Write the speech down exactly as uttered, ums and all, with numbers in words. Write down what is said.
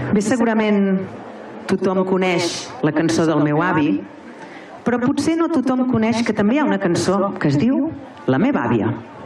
Bé, segurament tothom coneix la cançó del meu avi, però potser no tothom coneix que també hi ha una cançó que es diu La meva àvia.